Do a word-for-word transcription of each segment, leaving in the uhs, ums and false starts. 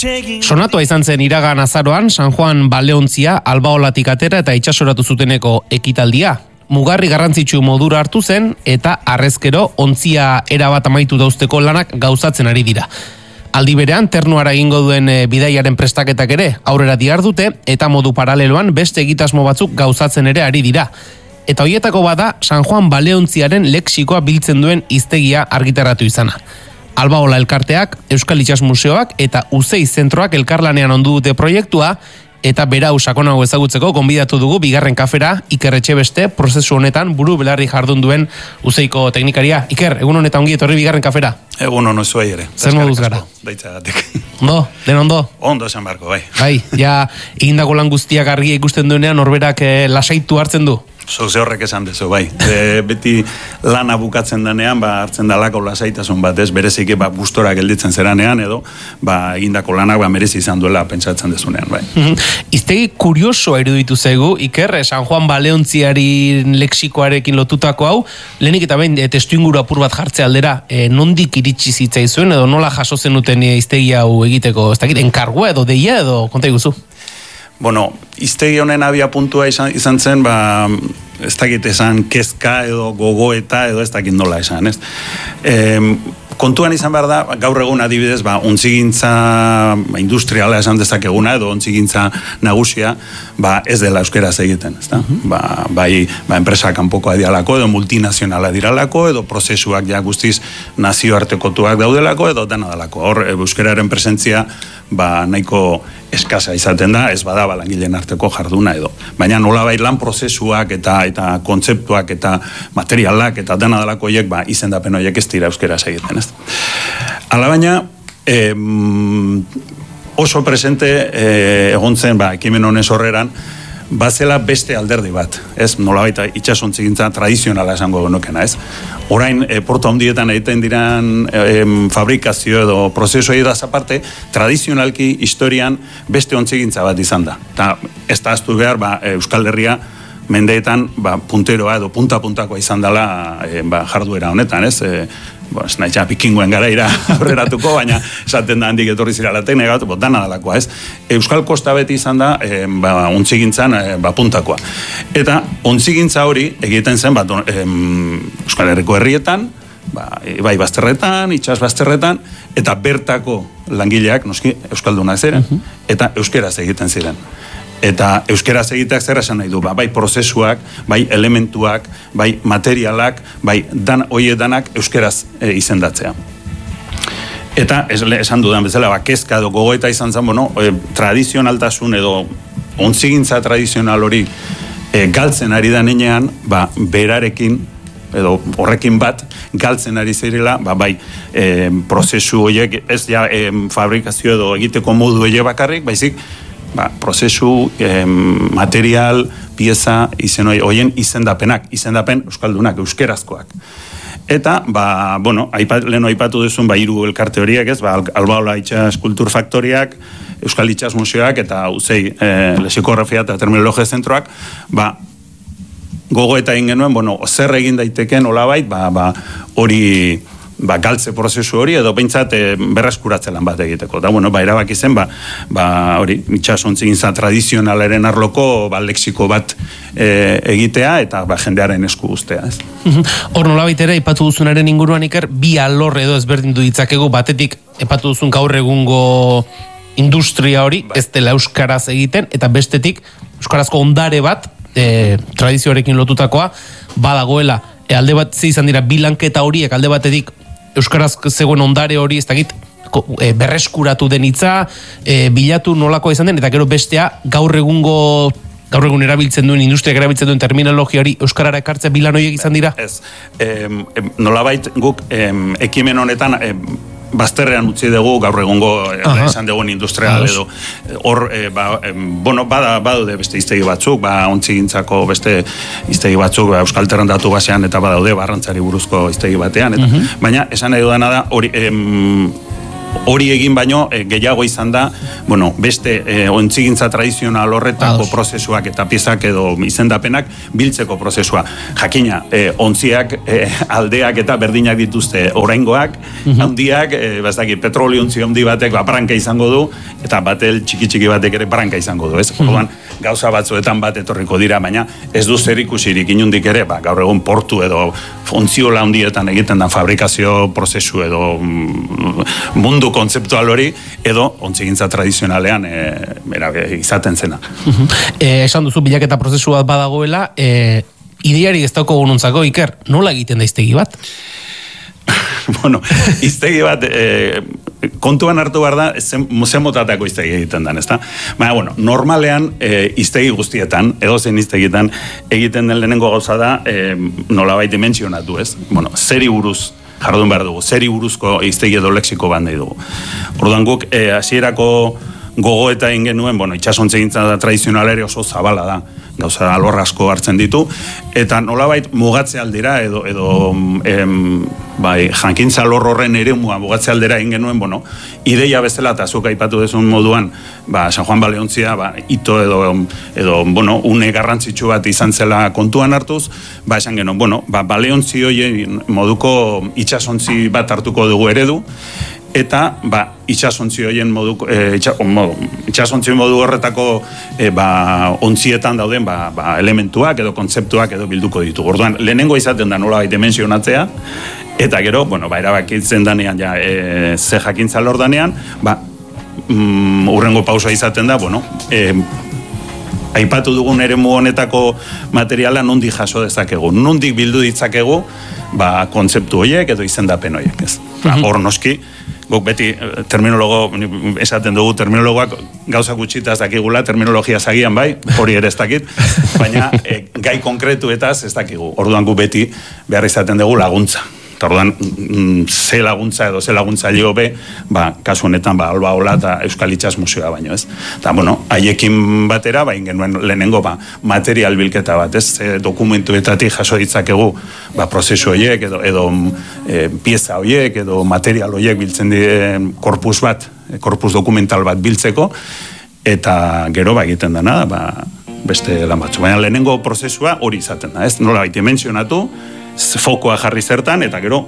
Sonatua izan zen iragan azaroan San Juan baleontzia albaolatik atera eta itsasoratu zuteneko ekitaldia. Mugarri garrantzitsu modura hartu zen eta harrezkero ontzia erabat amaitu dauzteko lanak gauzatzen ari dira. Aldi berean, ternuara egingo duen e, bidaiaren prestaketak ere aurrera dihardute eta modu paraleloan beste egitasmo batzuk gauzatzen ere ari dira. Eta hoietako bada San Juan baleontziaren lexikoa biltzen duen hiztegia argitaratu izana. Albaola elkarteak, Euskal Itsas Museoak eta Uzei zentroak elkarlanean ondu dute proiektua eta berau sakonago ezagutzeko gonbidatu dugu bigarren kafera Iker Etxebeste prozesu honetan buru belarri jardun duen Uzeiko teknikaria. Iker, egun honetan ongi etorri bigarren kafera. Egun hono zuei ere. Zer moduz gara? Daitzagatik. Ondo, den ondo? Ondo esan barko, bai. Bai, ja egindako lan guztiak argia ikusten duenean norberak eh, lasaitu hartzen du. Zoze horrek esan dezu, bai. E, beti lana bukatzen danean, ba, hartzen dalako lasaitasun bat, ez, bereziki ba, gustora gelditzen zeranean, edo, ba, egindako lanak ba, merezi izan duela pentsatzen dezunean, bai. Iztegi kuriosoa iruditu zaigu, Iker, San Juan baleontziari lexikoarekin lotutako hau, lehenik eta behin testu inguru apur bat jartze aldera, e, nondik iritsi zitzaizuen, edo nola jaso zenuten iztegi hau egiteko, ez dakit, enkargua edo deia, edo konta iguzu? Bueno, iztegi honen abia puntua izan, izan zen, ba, ez dakit esan kezka edo gogoeta edo ez dakit nola esan, ez? E, kontuan izan behar da, gaur egun adibidez, ba, ontzigintza ba, industriala esan dezakeguna edo ontzigintza nagusia, ba, ez dela euskeraz egiten, ez da? Uh-huh. Ba, bai, ba, enpresa kanpokoa dialako edo multinazionala diralako edo prozesuak ja guztiz nazioartekotuak daudelako edo dena dalako. Hor, euskeraren presentzia ba, nahiko eskasa izaten da, ez bada langileen arteko jarduna edo. Baina nolabait lan prozesuak eta eta kontzeptuak eta materialak eta dena dalako horiek ba, izendapen horiek ez dira euskeraz egiten, ez? Hala baina, eh, oso presente eh, egon zen ba, ekimen honen sorreran, bazela beste alderdi bat, ez? Nolabait itsasontzigintza tradizionala esango genukena, ez? Orain, e, portu handietan egiten diran e, fabrikazio edo prozesu egitaz aparte, tradizionalki historian beste ontzigintza bat izan da. Eta ez da aztu behar, ba, Euskal Herria mendeetan ba, punteroa edo punta-puntakoa izan dela e, ba, jarduera honetan, ez? E, Bo, ez nahi txan pikinguen gara ira aurreratuko, baina esaten da handik etorri ziralatek negatu, bo, dana dalakoa, ez? Euskal Kosta beti izan da, e, ba, ontzigintzan, e, ba, puntakoa. Eta, ontzigintza hori egiten zen, bat, e, Euskal Herriko herrietan, ba, bai bazterretan, itsas bazterretan, eta bertako langileak, noski, Euskaldunak ziren, uh-huh. eta euskeraz egiten ziren. Eta euskeraz egiteak zer esan nahi du, ba, bai prozesuak, bai elementuak, bai materialak, bai dan hoiedanak euskeraz e, izendatzea. Eta es, esan dudan bezala, ba, kezka edo gogoeta izan zen, bueno, e, tradizionaltasun edo ontzigintza tradizional hori e, galtzen ari da nenean, ba, berarekin, edo horrekin bat, galtzen ari zirela, ba, bai, e, prozesu horiek, ez ja e, fabrikazio edo egiteko modu horiek bakarrik, baizik, ba, prozesu, em, material, pieza, izen hoien izendapenak, izendapen euskaldunak, euskerazkoak. Eta, ba, bueno, aipat, leheno aipatu duzun, ba, hiru elkarte horiek, ez, ba, Albaola Itsas Kultur Faktoriak, Euskal Itsas Museoak, eta Uzei, e, Lexikografia eta Terminologia Zentroak, ba, gogo eta egin genuen, bueno, zer egin daiteken olabait, ba, ba, hori, ba, galtze prozesu hori edo behintzat e, berreskuratze lan bat egiteko. Da, bueno, ba, erabaki zen, ba, ba, hori, itxasontzigintza tradizionalaren arloko, ba, lexiko bat e, egitea eta, ba, jendearen esku guztea, ez? Hor nolabait ere, ipatu duzunaren inguruan, Iker, bi alor edo ezberdin du ditzakegu, batetik, ipatu duzun gaur egungo industria hori, ba, ez dela euskaraz egiten, eta bestetik, euskarazko ondare bat, e, tradizioarekin lotutakoa, badagoela, e, alde bat ze izan dira, bilanketa horiek, alde batetik, euskaraz zegoen ondare hori, ez dakit, e, berreskuratu den hitza, e, bilatu nolakoa izan den, eta gero bestea gaur egungo, gaur egun erabiltzen duen, industriak erabiltzen duen terminologia hori euskarara ekartzea bilan horiek izan dira? Ez, em, em, nolabait guk em, ekimen honetan em, bazterrean utzi dugu gaur egungo esan dugun industrial edo hor, e, ba, em, bueno, bada, badaude beste iztegi batzuk, ba, ontzigintzako beste iztegi batzuk, ba, Euskal Terrandatu basean eta badaude barrantzari buruzko iztegi batean, eta, uh-huh. baina esan nahi dudana da, hori, em, hori egin baino e, gehiago izan da, bueno, beste e, ontzigintza tradizional horretako prozesuak eta piezak edo izendapenak biltzeko prozesua. Jakina, e, ontziak, e, aldeak eta berdinak dituzte oraingoak, mm-hmm. handiak, e, bazaki, petrolio ontzi handi batek ba, branka izango du, eta batel txiki-txiki batek ere branka izango du, ez? Mm-hmm. Orduan, gauza batzuetan bat etorriko dira, baina ez du zer ikusirik inundik ere, ba, gaur egun portu edo ontziola handietan egiten da fabrikazio prozesu edo mundu kontzeptual hori, edo ontzigintza tradizionalean e, era, izaten zena. E, esan duzu bilaketa prozesua badagoela, e, ideari ez dauko gununtzako, Iker, nola egiten da iztegi bat? Bueno, iztegi bat, e, kontuan hartu behar da, zen motatako iztegi egiten den, ezta? Baina, bueno, normalean, e, iztegi guztietan, edo zen iztegitan, egiten den lehenengo gauza da, e, nolabait dimentsionatu, ez? Bueno, zeri buruz jardun behar dugu, zeri buruzko iztegi edo lexiko bandei dugu. Orduan guk, e, hasierako gogo eta egin genuen, bueno, itxasontzegintza da tradizionalere oso zabala da, gauza alor asko hartzen ditu, eta nolabait mugatze aldera, edo, edo em, bai, jankintza alor horren ere mugatze aldera egin genuen, bueno, ideia bezala, eta zuk aipatu dezun moduan, ba, San Juan Baleontzia, ba, ito edo, edo, bueno, une garrantzitsu bat izan zela kontuan hartuz, ba, esan genuen, bueno, ba, Baleontzi hori moduko itxasontzi bat hartuko dugu eredu, eta ba, itxasontzi horien modu, e, itxa, modu, itxasontzi modu horretako e, ba, ontzietan dauden ba, ba, elementuak edo kontzeptuak edo bilduko ditugu. Orduan, lehenengo izaten da nola dimensionatzea, eta gero, bueno, ba, erabakitzen danean, ja, e, ze jakintza lor danean, ba, mm, urrengo pausa izaten da, bueno, e, aipatu dugun eremu honetako materiala nondik jaso dezakegu, nondik bildu ditzakegu, ba, kontzeptu horiek edo izendapen horiek, ez. Ba, hor noski, guk beti terminologo, esaten dugu terminologoak gauza gutxitaz dakigula, terminologia zagian bai, hori ere ez dakit, baina e, gai konkretuetaz ez dakigu. Orduan guk beti behar izaten dugu laguntza. Eta orduan, mm, ze laguntza edo ze laguntza lio be, ba, kasu honetan, ba, Alba Ola eta Euskal Itxas Museoa baino, ez? Eta, bueno, haiekin batera, ba, genuen lehenengo, ba, material bilketa bat, ez? E, dokumentuetatik jaso ditzakegu, ba, prozesu horiek, edo, edo e, pieza horiek, edo material horiek biltzen die korpus bat, korpus dokumental bat biltzeko, eta gero, ba, egiten dena, ba, beste lan batzu. Baina lehenengo prozesua hori izaten da, ez? Nola baita mentzionatu, fokoa jarri zertan, eta gero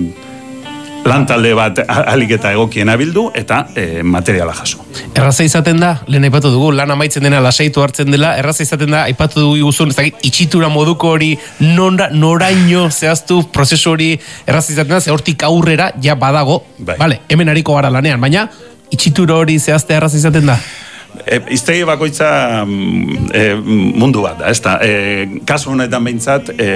mm, lantalde bat alik eta egokiena bildu, eta e, materiala jaso. Erraza izaten da, lehen aipatu dugu, lan amaitzen dena lasaitu hartzen dela, erraza izaten da, aipatu dugu iguzun, ez dakit, itxitura moduko hori, nora, noraino zehaztu prozesu hori erraza izaten da, ze hortik aurrera ja badago, bai. Vale, hemen hariko gara lanean, baina itxitura hori zehaztea erraza izaten da? E, iztegi bakoitza e, mundu bat da, ez da, e, kasu honetan behintzat, e,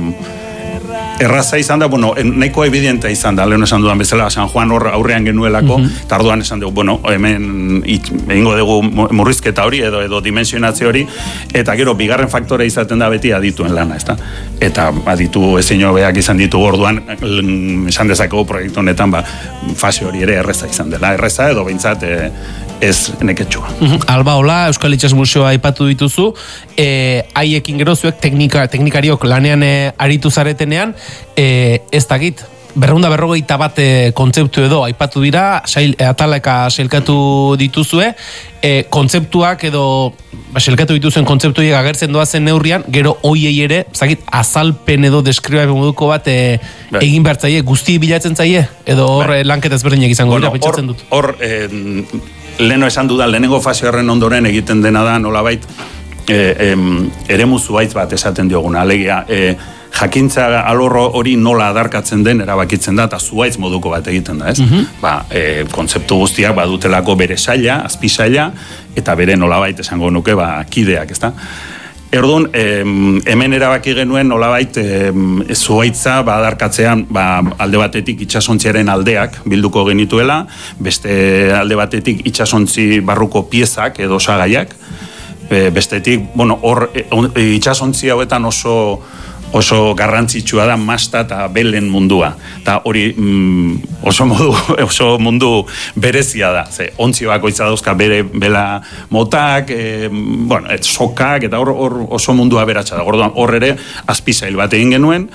erraza izan da, bueno, nahiko evidente izan da, lehen esan dudan bezala, San Juan hor aurrean genuelako, mm-hmm. tarduan esan dugu, bueno, hemen egingo dugu murrizketa hori, edo edo dimensionatze hori, eta gero, bigarren faktore izaten da beti adituen lana, ez da? Eta aditu ezin hobeak izan ditu orduan, esan dezakegu proiektu honetan, ba, fase hori ere erreza izan dela, erreza edo behintzat, e, ez neketxua. Mm-hmm. Alba Ola, Euskal Itxas Museoa aipatu dituzu, e, haiekin gero zuek teknika, teknikariok lanean e, aritu zaretenean, e, ez dakit, berrunda berrogeita bat e, kontzeptu edo aipatu dira, sail, e, ataleka sailkatu dituzue, e, kontzeptuak edo ba, sailkatu dituzuen kontzeptuiek agertzen doazen neurrian, gero hoiei ere, zakit, azalpen edo deskribapen moduko bat e, egin behar zaie, guzti bilatzen zaie, edo hor e, lanketa ezberdinak izango bueno, dira, pentsatzen dut. Hor, eh, leheno esan dudan, lehenengo fase horren ondoren egiten dena da, nolabait, e, e, eremu zuaitz bat esaten dioguna, alegia, e, jakintza alorro hori nola adarkatzen den erabakitzen da, eta zuaitz moduko bat egiten da, ez? Mm-hmm. Ba, e, kontzeptu guztiak badutelako bere saila, azpi saila, eta bere nolabait esango nuke, ba, kideak, ez da? Erdun, eh, hemen erabaki genuen nolabait eh, zuaitza badarkatzean ba, alde batetik itxasontziaren aldeak bilduko genituela, beste alde batetik itxasontzi barruko piezak edo osagaiak, e, bestetik, bueno, hor e, itxasontzi hauetan oso oso garrantzitsua da masta eta belen mundua. Eta hori mm, oso, modu, oso mundu berezia da. Ze, ontzi bakoitza dauzka bere bela motak, e, bueno, et sokak, eta hor, hor oso mundua beratxa da. Orduan, hor ere azpizail bat egin genuen,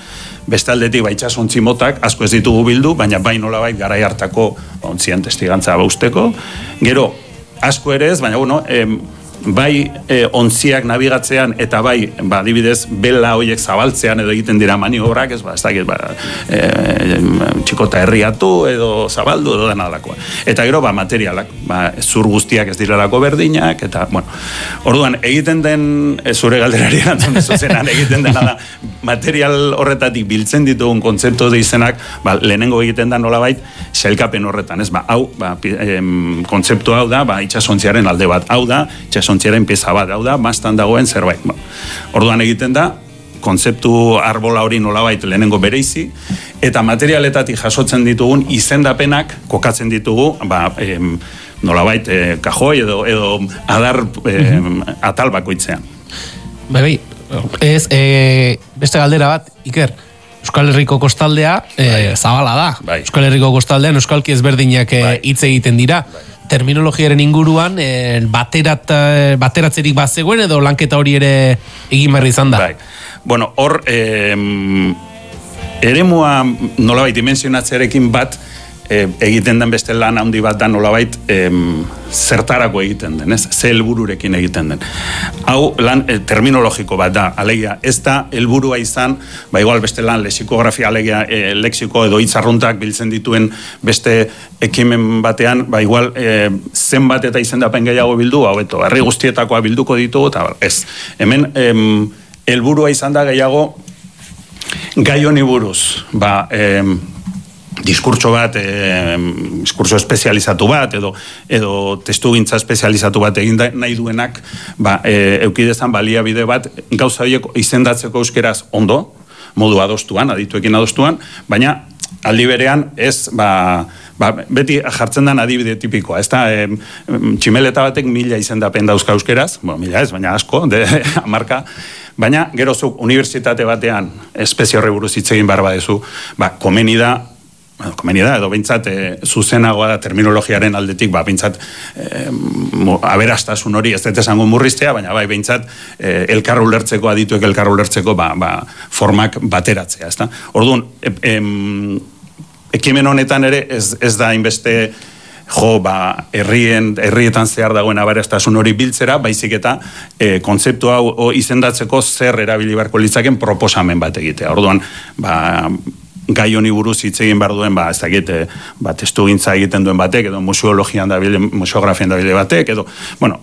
beste aldetik ba, itxasontzi motak asko ez ditugu bildu, baina bai nolabait garai hartako ontzien testigantza bausteko. Gero, asko ere ez, baina bueno, em, bai e, ontziak nabigatzean eta bai, ba, adibidez, bela hoiek zabaltzean edo egiten dira maniobrak, ez, ba, ez dakit, ba, e, e, txikota herriatu edo zabaldu edo dena dalakoa. Eta gero, ba, materialak, ba, zur guztiak ez direlako berdinak, eta, bueno, orduan, egiten den, e, zure galderari erantzun zuzenan, egiten dena da, material horretatik biltzen ditugun kontzeptu de izenak, ba, lehenengo egiten da nolabait, sailkapen horretan, ez, ba, hau, ba, em, kontzeptu hau da, ba, itxasontziaren alde bat, hau da, itxasontziaren pieza bat, hau da, mastan dagoen zerbait. Ba, orduan egiten da, kontzeptu arbola hori nolabait lehenengo bereizi, eta materialetatik jasotzen ditugun izendapenak kokatzen ditugu, ba, em, nolabait, e, kajoi edo, edo adar e, atal bakoitzean. Bai, bai, ez, e, beste galdera bat, Iker, Euskal Herriko kostaldea e, zabala da. Bai. Euskal Herriko kostaldean euskalki ezberdinak Bai. hitz egiten dira. Bai. Terminologiaren inguruan e, baterat, bateratzerik bazegoen edo lanketa hori ere egin berri izan da. Bai. Bueno, hor eh, eremua nolabait dimensionatzearekin bat E, egiten den beste lan handi bat da nolabait e, zertarako egiten den, ez? Ze helbururekin egiten den. Hau lan e, terminologiko bat da, alegia, ez da helburua izan, ba igual beste lan lexikografia, alegia, e, lexiko edo hitzarruntak biltzen dituen beste ekimen batean, ba igual e, zenbat eta izendapen gehiago bildu, hobeto, herri guztietakoa bilduko ditugu, eta ez. Hemen em, helburua izan da gehiago gai honi buruz, ba, em, diskurtso bat, e, diskurso espezializatu bat, edo, edo testugintza espezializatu bat egin da, nahi duenak, ba, e, eukidezan baliabide bat, gauza horiek izendatzeko euskeraz ondo, modu adostuan, adituekin adostuan, baina aldi berean ez, ba, ba, beti jartzen den adibide tipikoa, ez da, e, tximeleta batek mila izendapen dauzka euskeraz, bueno, mila ez, baina asko, de marka, baina gerozuk unibertsitate batean espezio horri buruz hitz egin behar badezu, ba, komeni da, Bueno, komeni da, edo bintzat, e, zuzenagoa da terminologiaren aldetik, ba, bintzat, e, aberastasun hori, ez dut esango murriztea, baina bai, bintzat, e, elkar ulertzeko, adituek elkar ulertzeko, ba, ba, formak bateratzea, ez da? Orduan, e, em, ekimen honetan ere, ez, ez da inbeste, jo, ba, herrien, herrietan zehar dagoen aberastasun hori biltzera, baizik eta e, kontzeptu hau o, izendatzeko zer erabili beharko litzaken proposamen bat egitea. Orduan, ba, gai honi buruz hitz egin behar duen, ba, ez dakit, ba, testugintza egiten duen batek, edo museologian dabile, museografian dabile batek, edo, bueno,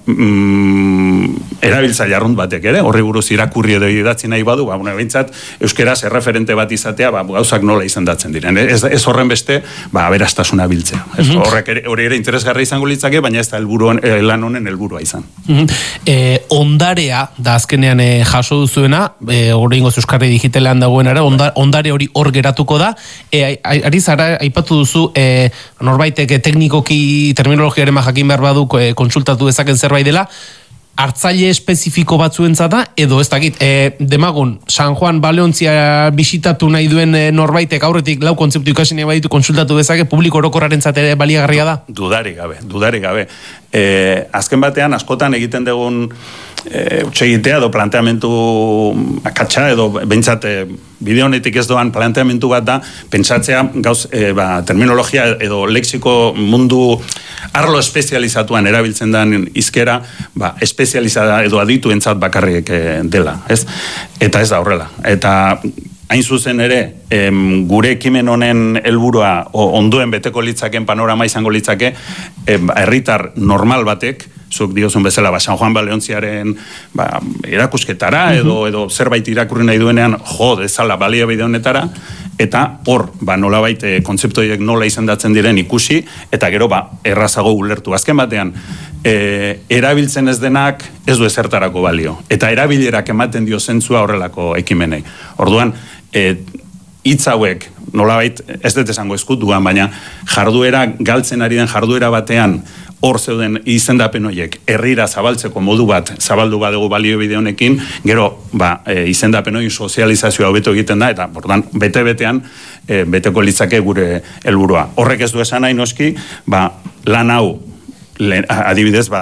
mm, erabiltzaile arrunt batek ere, horri buruz irakurri edo idatzi nahi badu, ba, bueno, bintzat, euskeraz erreferente bat izatea, ba, gauzak nola izendatzen diren. Ez, ez horren beste, ba, aberastasuna biltzea. Ez, mm-hmm. Horrek ere, hori ere interesgarri izango litzake, baina ez da helburuan, eh, lan honen helburua izan. Mm-hmm. eh, ondarea, da azkenean eh, jaso duzuena, eh, hori ingoz Euskarri digitalean dagoen ara, onda, ondare hori hor geratuko da, e, ari zara aipatu duzu e, norbaitek teknikoki terminologiaren jakin behar badu e, konsultatu dezaken zerbait dela, hartzaile espezifiko batzuentza da, edo ez dakit, e, demagun, San Juan Baleontzia bisitatu nahi duen e, norbaitek aurretik lau kontzeptu ikasi nahi baditu konsultatu dezake, publiko orokorraren zatere baliagarria da? Dudarik gabe, dudarik gabe. E, azken batean, askotan egiten dugun e, utxegitea edo planteamentu akatsa edo behintzat e, bideo honetik ez doan planteamentu bat da, pentsatzea gauz, e, ba, terminologia edo lexiko mundu arlo espezializatuan erabiltzen den izkera, ba, espezializada edo adituentzat bakarrik e, dela, ez? Eta ez da horrela. Eta hain zuzen ere, em, gure ekimen honen helburua ondoen beteko litzaken panorama izango litzake, em, herritar normal batek, zuk diozun bezala, ba, San Juan Baleontziaren ba, erakusketara, edo, edo zerbait irakurri nahi duenean, jo, dezala baliabide honetara, eta hor, ba, nolabait kontzeptoiek nola izendatzen diren ikusi, eta gero, ba, errazago ulertu. Azken batean, e, erabiltzen ez denak ez du ezertarako balio. Eta erabilerak ematen dio zentzua horrelako ekimenei. Orduan, e, hitz hauek, nolabait, ez dut esango eskutuan, baina jarduera, galtzen ari den jarduera batean, hor zeuden izendapen horiek herrira zabaltzeko modu bat zabaldu badugu baliobide honekin, gero ba, e, izendapen hori sozializazioa hobeto egiten da, eta bordan, bete-betean e, beteko litzake gure helburua. Horrek ez du esan nahi noski, ba, lan hau, le, adibidez, ba,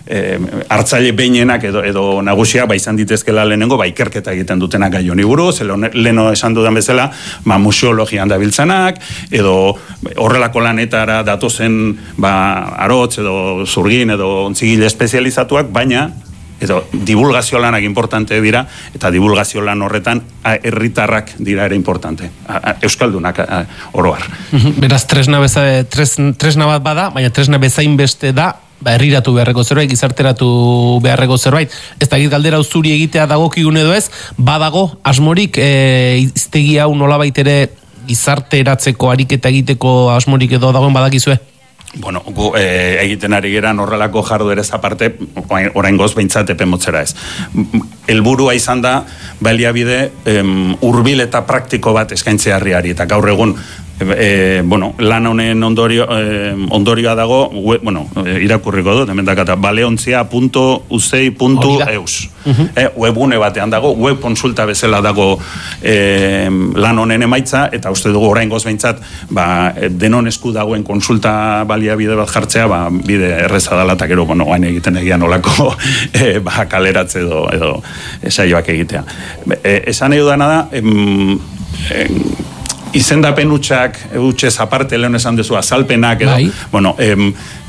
e, hartzaile behinenak edo, edo nagusiak ba izan ditezkela lehenengo ba ikerketa egiten dutenak gai honi buruz, leheno esan dudan bezala, ba museologian dabiltzanak, edo horrelako lanetara datozen ba arotz edo zurgin edo ontzigile espezializatuak, baina edo divulgazio lanak importante dira, eta divulgazio lan horretan herritarrak dira ere importante. Euskaldunak oroar. Beraz, tresna, beza, tres, tresna bat bada, baina tresna bezain beste da, ba, herriratu beharreko zerbait, gizarteratu beharreko zerbait. Ez da, galdera zuri egitea dagokigun edo ez, badago, asmorik, e, iztegi hau nolabait ere gizarteratzeko, ariketa egiteko asmorik edo dagoen badakizue? Bueno, gu e, egiten ari geran horrelako jarduerez aparte, orain goz behintzat epe motzera ez. Helburua izan da, baliabide em, hurbil eta praktiko bat eskaintzea herriari, eta gaur egun E, bueno, lan honen ondorio, eh, ondorioa dago, web, bueno, e, irakurriko dut, hemen dakata, baleontzia puntu u c i puntu e u s. Uh-huh. e, webune batean dago, web konsulta bezala dago e, lan honen emaitza, eta uste dugu orain goz behintzat, ba, denon esku dagoen konsulta baliabide bat jartzea, ba, bide erreza dala, eta gero, bueno, hain egiten egian olako e, ba, kaleratze edo, edo saioak egitea. E, esan edo dana da, em, em, izendapen utxak, utxez aparte lehen esan dezu, azalpenak edo, bai. bueno, em,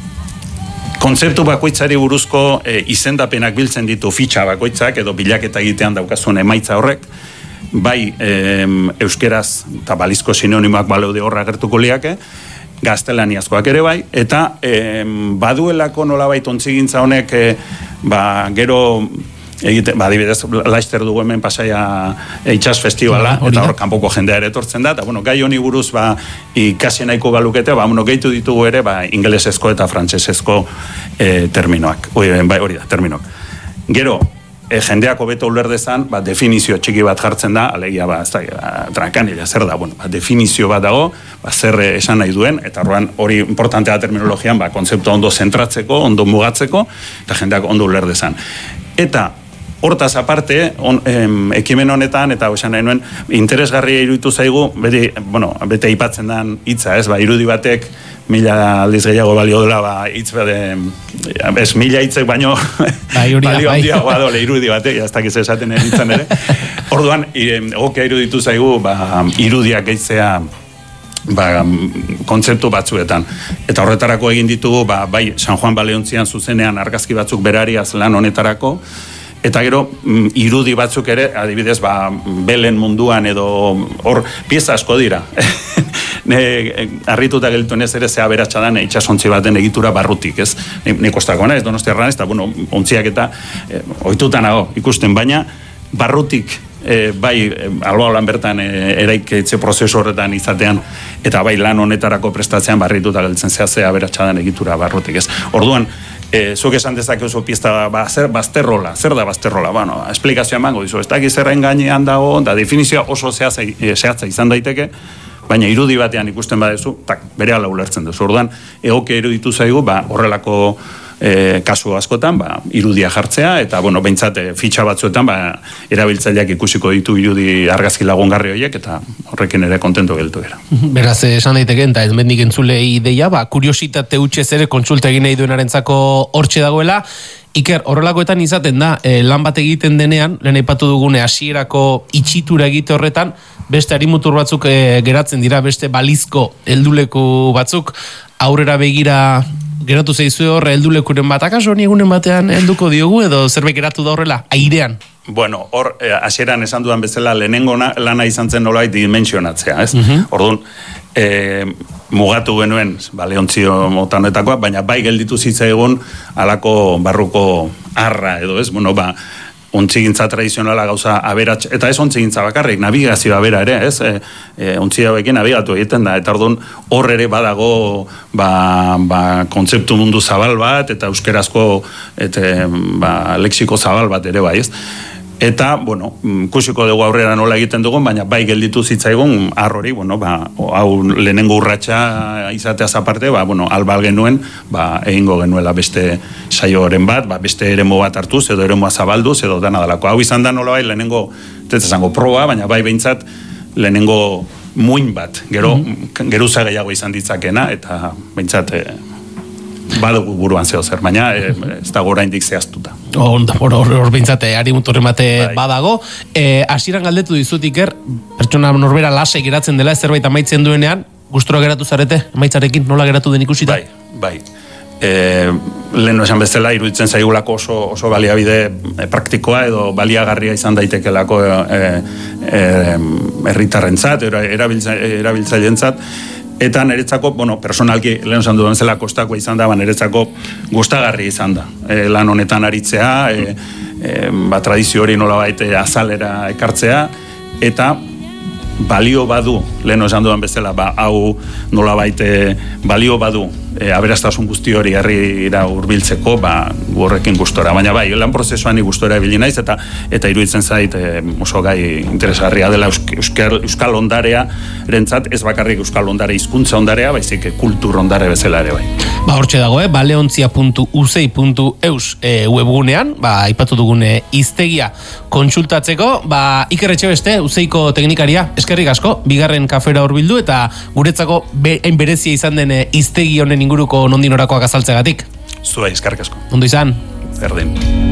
kontzeptu bakoitzari buruzko e, izendapenak biltzen ditu fitxa bakoitzak edo bilaketa egitean daukazuen emaitza horrek, bai em, euskeraz eta balizko sinonimoak baleude horra gertuko liake, gaztelaniazkoak ere bai, eta em, baduelako nolabait ontzigintza honek e, ba, gero egite, ba, adibidez, Laster dugu hemen Pasaia itxas festivala, ja, eta hor kanpoko jendea ere etortzen da, eta bueno, gai honi buruz ba, ikasi nahiko balukete, ba, bueno, gehitu ditugu ere, ba, ingelesezko eta frantsesezko e, terminoak, hori bai, hori da, terminoak. Gero, e, jendeak hobeto uler dezan, ba, definizio txiki bat jartzen da, alegia, ba, ez da, ba, trankanila, zer da, bueno, ba, definizio bat dago, ba, zer esan nahi duen, eta horren hori importantea terminologian, ba, kontzeptu ondo zentratzeko, ondo mugatzeko, eta jendeak ondo uler dezan. Eta, hortaz aparte, on, em, ekimen honetan, eta esan nahi nuen, interesgarria iruditu zaigu, beti, bueno, bete aipatzen den hitza, ez, ba, irudi batek, mila aldiz gehiago balio dela, ba, hitz bade, ez, mila hitzek baino, balio handia, ba, dole, irudi batek, ja, ez dakiz esaten eritzen ere. Orduan, egokia iruditu zaigu, ba, irudiak gehitzea, ba, kontzeptu batzuetan. Eta horretarako egin ditugu, ba, bai, San Juan Baleontzian zuzenean argazki batzuk berariaz lan honetarako, eta gero, irudi batzuk ere, adibidez, ba, belen munduan edo hor pieza asko dira. Ne, harrituta gelditu ez ere zea beratxa da, itxasontzi baten egitura barrutik, ez? Ne kostakoa ez Donostiarran, ez da, bueno, ontziak eta eh, ohituta nago ikusten, baina barrutik e, bai, alba holan bertan e, eraiketze prozesu horretan izatean, eta bai lan honetarako prestatzean barrituta gelditzen zea zea beratxa den egitura barrutik, ez? Orduan, E, zuk esan dezakezu pista ba, zer, bazterrola, zer da bazterrola? Bueno, esplikazioa emango dizu, ez dakiz zerren gainean dago, da definizioa oso zehatza, e, zehatza izan daiteke, baina irudi batean ikusten badezu, tak, bere ala ulertzen duzu. Orduan, egoke iruditu zaigu, ba, horrelako e, kasu askotan, ba, irudia jartzea, eta, bueno, behintzat, e, fitxa batzuetan, ba, erabiltzaileak ikusiko ditu irudi argazki lagungarri horiek, eta horrekin ere kontentu geltu gara. Beraz, esan daiteke, eta ez mendik entzulei ideia, ba, kuriositate utxez ere kontsulta egin nahi duenarentzako hortxe dagoela. Iker, horrelakoetan izaten da, eh, lan bat egiten denean, lehen aipatu dugune hasierako itxitura egite horretan, beste harimutur batzuk eh, geratzen dira, beste balizko helduleku batzuk, aurrera begira geratu zaizue horre heldulekuren bat, akaso honi egunen batean helduko diogu, edo zerbait geratu da horrela, airean? Bueno, hor, hasieran esan dudan bezala, lehenengo lana izan zen nolait dimensionatzea, ez? Uh-huh. Orduan, e, mugatu genuen, Baleontzio motanetakoa, baina bai gelditu zitzaigun alako barruko arra edo, ez? Bueno, ba, ontzigintza tradizionala gauza aberats, eta ez ontzigintza bakarrik, navigazioa bera ere, ez? E, e, ontzi hauekin navigatu egiten da, eta orduan hor ere badago ba, ba, kontzeptu mundu zabal bat, eta euskerazko eta, ba, lexiko zabal bat ere bai, ez? Eta, bueno, kusiko dugu aurrera nola egiten dugun, baina bai gelditu zitzaigun arrori, bueno, ba, hau lehenengo urratsa izateaz aparte, ba, bueno, albal genuen, ba, egingo genuela beste saioren bat, ba, beste eremu bat hartuz, edo eremua zabalduz, edo dana dalako. Hau izan da nola bai, lehenengo, ez esango proba, baina bai behintzat, lehenengo muin bat, gero, mm-hmm. geruza gehiago izan ditzakena, eta behintzat, e, badugu buruan zeo zer, baina e, ez dago oraindik zehaztuta. Onda, hor hor bintzate, ari muturren bate badago. E, Asiran galdetu dizut Iker, pertsona norbera lase geratzen dela, zerbait amaitzen duenean, gustura geratu zarete, amaitzarekin, nola geratu den ikusita? Bai, bai. E, lehen esan bezala, iruditzen zaigulako oso, oso baliabide e, praktikoa edo baliagarria izan daitekelako herritarrentzat, e, e, erabiltzailentzat, eta niretzako, bueno, personalki lehen esan duen zela kostakoa izan da, ba, niretzako gustagarri izan da. E, lan honetan aritzea, e, e, ba, tradizio hori nolabait azalera ekartzea, eta balio badu, lehen esan duen bezala, ba, hau nolabait balio badu, e, aberastasun guzti hori herrira hurbiltzeko, ba, horrekin gustora. Baina bai, lan prozesuan gustora ibili naiz, eta eta iruditzen zait e, oso gai interesgarria dela euskal, euskal ondarea rentzat, ez bakarrik euskal ondare hizkuntza ondarea, baizik kultur ondare bezala ere bai. Ba, hortxe dago, eh? baleontzia puntu usei puntu eus e, webgunean, ba, aipatu dugune hiztegia kontsultatzeko, ba, Iker Etxebeste, Useiko teknikaria, eskerrik asko, bigarren kafera hurbildu eta guretzako be, berezia izan den hiztegi honen inguruko nondinorakoak azaltzegatik. Zuei, eskerrik asko. Ondo izan. Berdin.